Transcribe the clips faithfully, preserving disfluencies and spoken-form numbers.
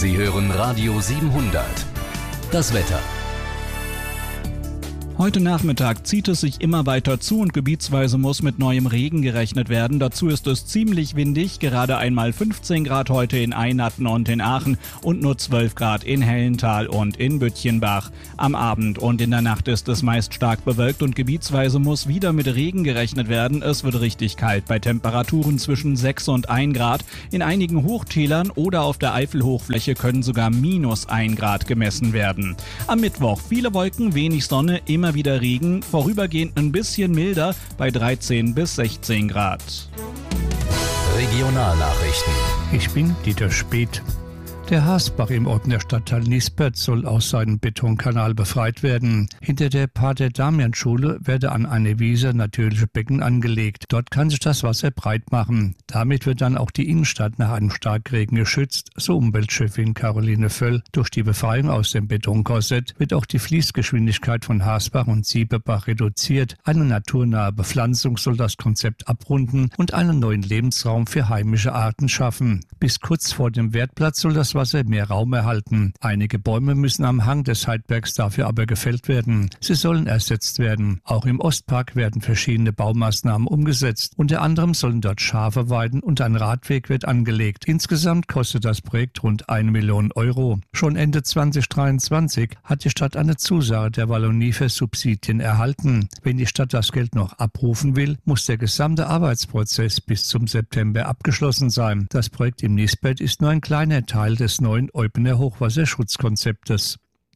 Sie hören Radio siebenhundert. Das Wetter. Heute Nachmittag zieht es sich immer weiter zu und gebietsweise muss mit neuem Regen gerechnet werden. Dazu ist es ziemlich windig, gerade einmal fünfzehn Grad heute in Einatten und in Aachen und nur zwölf Grad in Hellental und in Büttchenbach. Am Abend und in der Nacht ist es meist stark bewölkt und gebietsweise muss wieder mit Regen gerechnet werden. Es wird richtig kalt bei Temperaturen zwischen sechs und ein Grad. In einigen Hochtälern oder auf der Eifelhochfläche können sogar minus ein Grad gemessen werden. Am Mittwoch viele Wolken, wenig Sonne, immer wieder Regen, vorübergehend ein bisschen milder bei dreizehn bis sechzehn Grad. Regionalnachrichten. Ich bin Dieter Speth. Der Haasbach im Ortner Stadtteil Nispert soll aus seinem Betonkanal befreit werden. Hinter der Pater-Damian-Schule werde an eine Wiese natürliche Becken angelegt. Dort kann sich das Wasser breit machen. Damit wird dann auch die Innenstadt nach einem Starkregen geschützt, so Umweltchefin Caroline Völl. Durch die Befreiung aus dem Betonkorsett wird auch die Fließgeschwindigkeit von Haasbach und Siebebach reduziert. Eine naturnahe Bepflanzung soll das Konzept abrunden und einen neuen Lebensraum für heimische Arten schaffen. Bis kurz vor dem Wertplatz soll das Wasser mehr Raum erhalten. Einige Bäume müssen am Hang des Heidbergs dafür aber gefällt werden. Sie sollen ersetzt werden. Auch im Ostpark werden verschiedene Baumaßnahmen umgesetzt. Unter anderem sollen dort Schafe weiden und ein Radweg wird angelegt. Insgesamt kostet das Projekt rund eine Million Euro. Schon Ende zwanzig dreiundzwanzig hat die Stadt eine Zusage der Wallonie für Subsidien erhalten. Wenn die Stadt das Geld noch abrufen will, muss der gesamte Arbeitsprozess bis zum September abgeschlossen sein. Das Projekt im Nispert ist nur ein kleiner Teil des neuen Eupener Hochwasserschutzkonzeptes.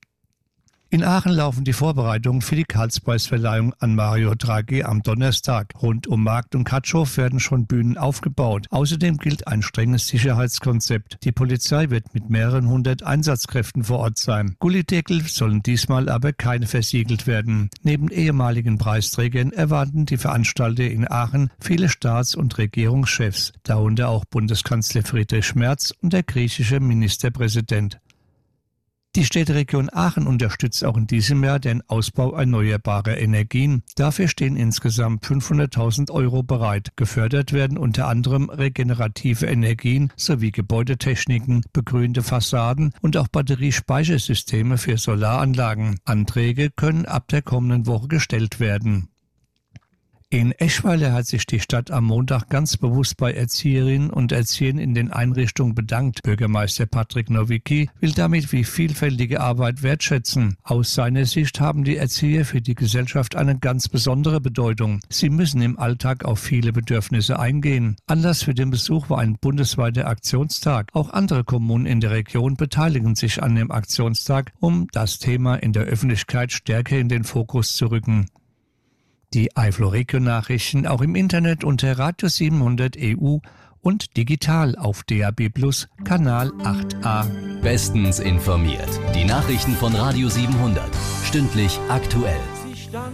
In Aachen laufen die Vorbereitungen für die Karlspreisverleihung an Mario Draghi am Donnerstag. Rund um Markt und Katschow werden schon Bühnen aufgebaut. Außerdem gilt ein strenges Sicherheitskonzept. Die Polizei wird mit mehreren hundert Einsatzkräften vor Ort sein. Gullideckel sollen diesmal aber keine versiegelt werden. Neben ehemaligen Preisträgern erwarten die Veranstalter in Aachen viele Staats- und Regierungschefs, darunter auch Bundeskanzler Friedrich Merz und der griechische Ministerpräsident. Die Städteregion Aachen unterstützt auch in diesem Jahr den Ausbau erneuerbarer Energien. Dafür stehen insgesamt fünfhunderttausend Euro bereit. Gefördert werden unter anderem regenerative Energien sowie Gebäudetechniken, begrünte Fassaden und auch Batteriespeichersysteme für Solaranlagen. Anträge können ab der kommenden Woche gestellt werden. In Eschweiler hat sich die Stadt am Montag ganz bewusst bei Erzieherinnen und Erziehern in den Einrichtungen bedankt. Bürgermeister Patrick Nowicki will damit die vielfältige Arbeit wertschätzen. Aus seiner Sicht haben die Erzieher für die Gesellschaft eine ganz besondere Bedeutung. Sie müssen im Alltag auf viele Bedürfnisse eingehen. Anlass für den Besuch war ein bundesweiter Aktionstag. Auch andere Kommunen in der Region beteiligen sich an dem Aktionstag, um das Thema in der Öffentlichkeit stärker in den Fokus zu rücken. Die Eifel-Region-Nachrichten auch im Internet unter Radio siebenhundert E U und digital auf D A B Plus, Kanal acht a. Bestens informiert. Die Nachrichten von Radio siebenhundert. Stündlich aktuell.